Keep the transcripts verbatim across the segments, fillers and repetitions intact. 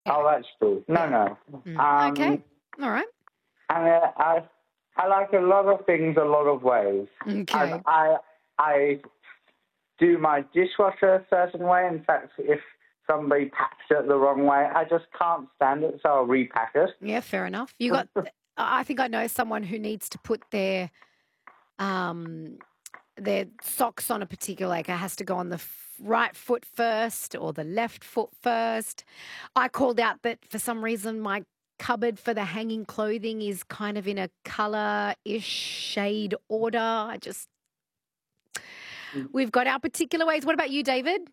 Oh, that's true. No, no. Mm. Um, Okay. All right. And uh, I, I like a lot of things a lot of ways. Okay. And I, I do my dishwasher a certain way. In fact, if somebody packs it the wrong way, I just can't stand it, so I'll repack it. Yeah, fair enough. You got. I think I know someone who needs to put their um their socks on a particular, like it has to go on the f- right foot first or the left foot first. I called out that for some reason my cupboard for the hanging clothing is kind of in a colour-ish shade order. I just, we've got our particular ways. What about you, David?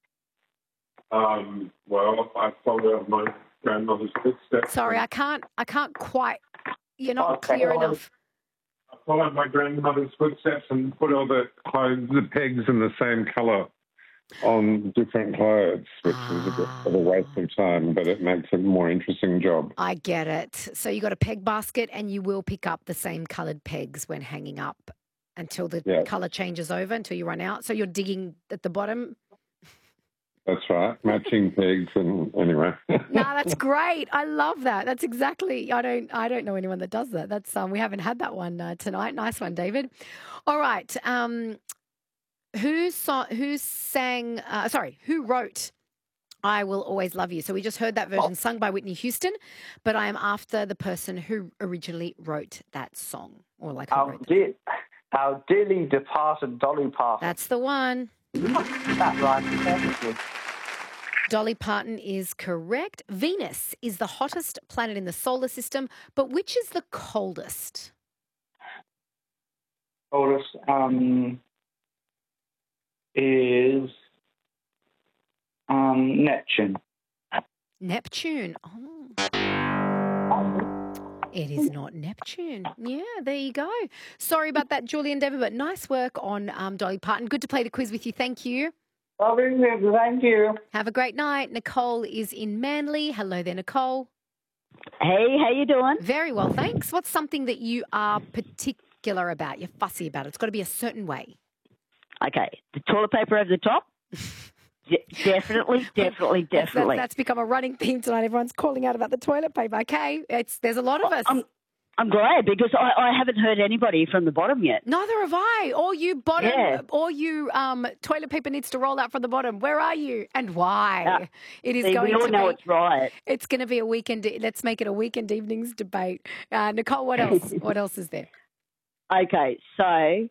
Um, well, I follow my grandmother's footsteps. Sorry, I can't, I can't quite, you're not Okay. clear enough. I followed my grandmother's footsteps and put all the clothes, the pegs in the same colour on different clothes, which is a bit of a waste of time, but it makes a more interesting job. I get it. So you got a peg basket and you will pick up the same coloured pegs when hanging up until the Yeah. colour changes over, until you run out. So you're digging at the bottom. That's right, matching pegs and anyway. No, that's great. I love that. That's exactly. I don't. I don't know anyone that does that. That's um. We haven't had that one uh, tonight. Nice one, David. All right. Um, who saw? Who sang? Uh, sorry, who wrote? I Will Always Love You. So we just heard that version sung by Whitney Houston, but I am after the person who originally wrote that song, or like who Our, wrote that. dear, our dearly departed Dolly Parton. That's the one. That right, perfectly. Dolly Parton is correct. Venus is the hottest planet in the solar system, but which is the coldest? Oldest um, is um, Neptune. Neptune. Oh. It is not Neptune. Yeah, there you go. Sorry about that, Julie and David, but nice work on um, Dolly Parton. Good to play the quiz with you. Thank you. Oh, thank you. Have a great night. Nicole is in Manly. Hello there, Nicole. Hey, how you doing? Very well, thanks. What's something that you are particular about? You're fussy about it. It's got to be a certain way. Okay, the toilet paper over the top? De- definitely, definitely, That's, definitely. that's, that's become a running theme tonight. Everyone's calling out about the toilet paper. Okay, it's there's a lot of us. I'm, I'm glad because I, I haven't heard anybody from the bottom yet. Neither have I. Or you bottom, Yeah. or you um, toilet paper needs to roll out from the bottom. Where are you and why? Uh, it is See, going we all to know be. it's right. It's going to be a weekend. Let's make it a weekend evenings debate. Uh, Nicole, what else? What else is there? Okay, so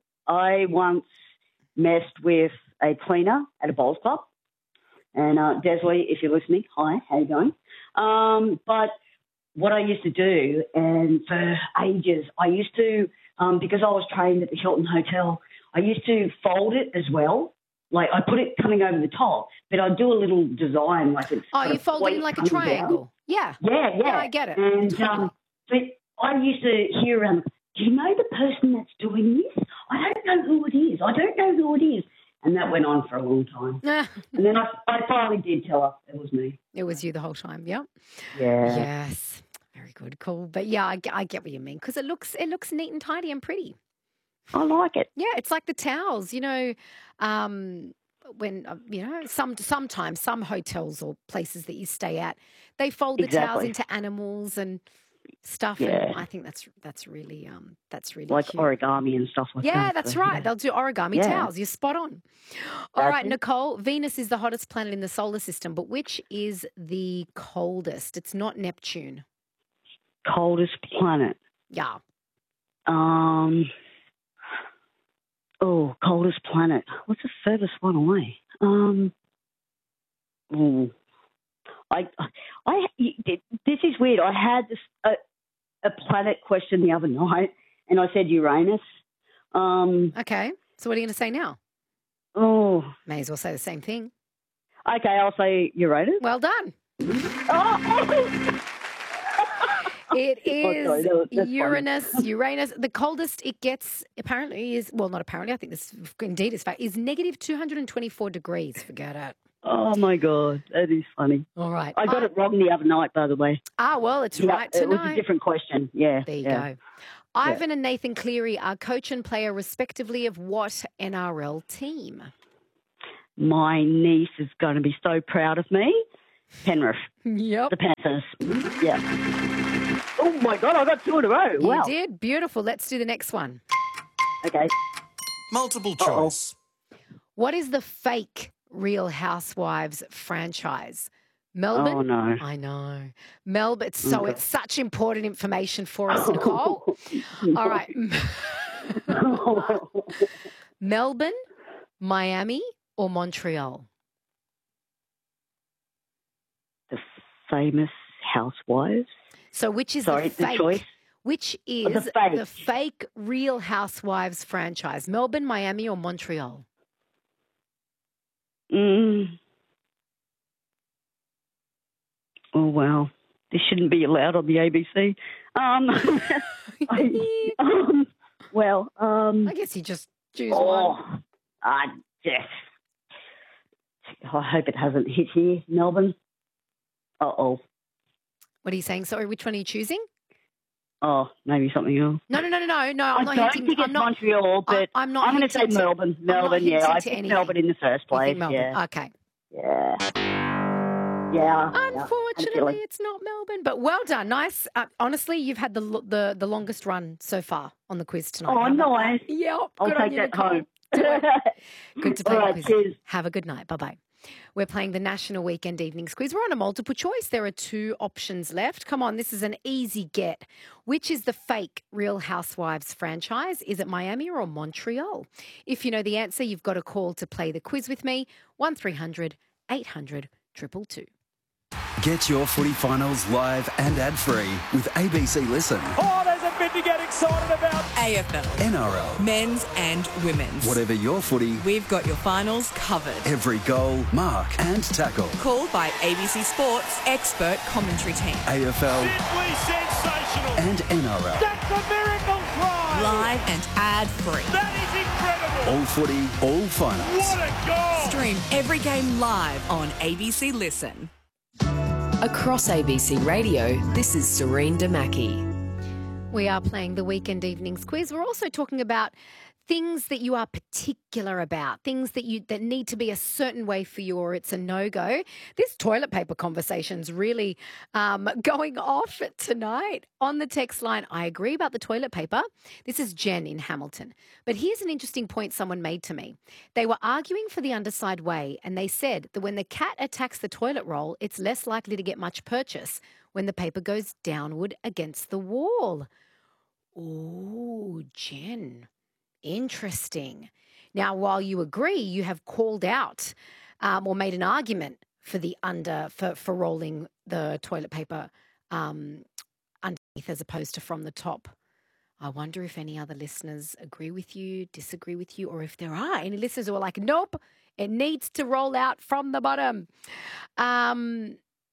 I once messed with a cleaner at a bowls club. And uh, Desley, if you're listening, hi, how you going? Um, but what I used to do, and for ages, I used to, um, because I was trained at the Hilton Hotel, I used to fold it as well. Like I put it coming over the top, but I'd do a little design like it's. Oh, sort you of fold it in weight like a coming down. triangle. Yeah. Yeah, yeah. Yeah, I get it. And Totally. um, but I used to hear around, do you know the person that's doing this? I don't know who it is. I don't know who it is. And that went on for a long time. And then I, I finally did tell her it was me. It was you the whole time. Yeah. Yeah. Yes. Very good. Cool. But yeah, I, I get what you mean because it looks it looks neat and tidy and pretty. I like it. Yeah, it's like the towels, you know, um, when, uh, you know, some sometimes some hotels or places that you stay at, they fold the towels Exactly. into animals and stuff. Yeah. And I think that's that's really um that's really Like cute. origami and stuff like that. Yeah, that's so, right. yeah. They'll do origami Yeah. towels. You're spot on. All That's right, it. Nicole, Venus is the hottest planet in the solar system, but which is the coldest? It's not Neptune. Coldest planet. Yeah. Um. Oh, coldest planet. What's the furthest one away? Um. Oh, I, I, this is weird. I had this a, a planet question the other night, and I said Uranus. Um. Okay. So what are you going to say now? Oh. May as well say the same thing. Okay, I'll say Uranus. Well done. Oh. It Oh, is sorry, that was- that's funny. Uranus. Uranus. The coldest it gets apparently is, well, not apparently, I think this indeed is fact, is negative two hundred twenty-four degrees. Forget it. Oh, my God. That is funny. All right. I got I- it wrong the other night, by the way. Ah, well, it's Yeah, right it was a tonight. different question. Yeah. There you yeah. go. Ivan and Nathan Cleary are coach and player respectively of what N R L team? My niece is going to be so proud of me. Penrith. Yep. The Panthers. Yeah. Oh, my God, I got two in a row. You Wow. did. Beautiful. Let's do the next one. Okay. Multiple Uh-oh. choice. What is the fake Real Housewives franchise? Melbourne? Oh, no. I know. Melbourne. So Okay. it's such important information for us, Nicole. All right. Melbourne, Miami, or Montreal? The famous housewives. So which is Sorry, the the fake? choice? Which is Oh, the fake. the fake Real Housewives franchise? Melbourne, Miami, or Montreal? Mm. Oh, wow. This shouldn't be allowed on the A B C. Um, I, um, well, um, I guess you just choose oh, one. I just, I hope it hasn't hit here, Melbourne. Uh-oh. What are you saying? Sorry, which one are you choosing? Oh, maybe something else. No, no, no, no, no. no I'm I not don't hinting. think it's I'm not. Montreal, but I'm not I'm going to say hinting to- Melbourne. I'm not Melbourne, yeah. hinting I to picked anything. Melbourne in the first You place. think Melbourne? Yeah. Okay. Yeah. Yeah. Unfortunately, it's not Melbourne, but well done. Nice. Uh, honestly, you've had the lo- the the longest run so far on the quiz tonight. Oh, How about nice. that? Yep. I'll Good on take you, that Nicole. home. Do it. Good to play All the right, quiz. cheers. Have a good night. Bye bye. We're playing the National Weekend Evenings Quiz. We're on a multiple choice. There are two options left. Come on, this is an easy get. Which is the fake Real Housewives franchise? Is it Miami or Montreal? If you know the answer, you've got a call to play the quiz with me. one three hundred eight hundred two two two. Get your footy finals live and ad-free with A B C Listen. Oh, there's a bit to get excited about. A F L, N R L. men's and women's. Whatever your footy, We've got your finals covered. every goal, mark and tackle. Called by A B C Sports expert commentary team. A F L Simply sensational. and N R L. That's a miracle try. Live and ad-free. That is incredible. All footy, all finals. What a goal. Stream every game live on A B C Listen. Across A B C Radio, this is Serene Damaki. We are playing the Weekend Evenings Quiz. We're also talking about things that you are particular about, things that you that need to be a certain way for you or it's a no-go. This toilet paper conversation's really um, going off tonight. On the text line, I agree about the toilet paper. This is Jen in Hamilton. But here's an interesting point someone made to me. They were arguing for the underside way, and they said that when the cat attacks the toilet roll, it's less likely to get much purchase when the paper goes downward against the wall. Ooh, Jen. Interesting. Now, while you agree, you have called out um, or made an argument for the under for, for rolling the toilet paper um, underneath as opposed to from the top. I wonder if any other listeners agree with you, disagree with you, or if there are any listeners who are like, nope, it needs to roll out from the bottom. Um,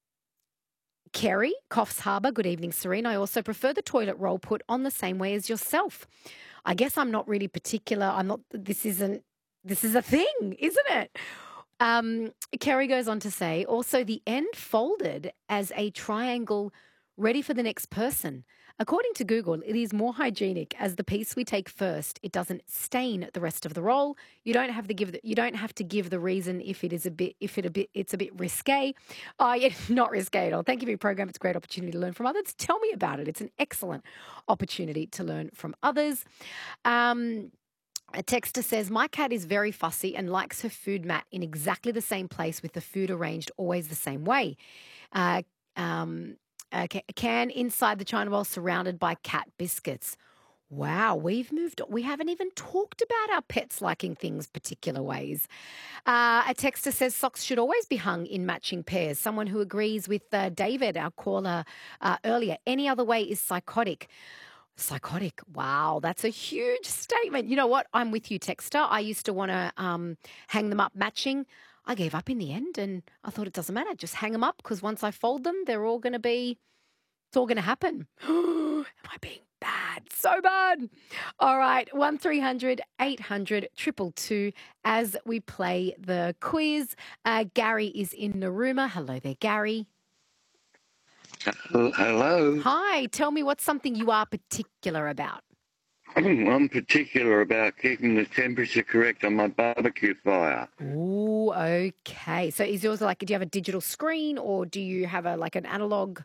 Kerry, Coffs Harbour, good evening, Serene. I also prefer the toilet roll put on the same way as yourself. I guess I'm not really particular. I'm not, this isn't, this is a thing, isn't it? Um, Kerry goes on to say, also the end folded as a triangle ready for the next person. According to Google, it is more hygienic as the piece we take first. It doesn't stain the rest of the roll. You don't have to give the, you don't have to give the reason if it is a bit if it a bit it's a bit risque. Oh, yeah, not risque at all. Thank you for your program. It's a great opportunity to learn from others. Tell me about it. It's an excellent opportunity to learn from others. Um, A texter says, my cat is very fussy and likes her food mat in exactly the same place with the food arranged always the same way. Uh, um, a can inside the china bowl surrounded by cat biscuits. Wow, we've moved on. We haven't even talked about our pets liking things particular ways. Uh, a texter says socks should always be hung in matching pairs. Someone who agrees with uh, David, our caller uh, earlier. Any other way is psychotic. Psychotic. Wow, that's a huge statement. You know what? I'm with you, texter. I used to want to um, hang them up matching. I gave up in the end and I thought it doesn't matter. Just hang them up because once I fold them, they're all going to be, it's all going to happen. Am I being bad? So bad. All right. one three hundred eight hundred two two two as we play the quiz. Uh, Gary is in Narooma. Hello there, Gary. Hello. Hi. Tell me what's something you are particular about. I'm particular about keeping the temperature correct on my barbecue fire. Ooh, okay. So is yours like, do you have a digital screen or do you have a like an analog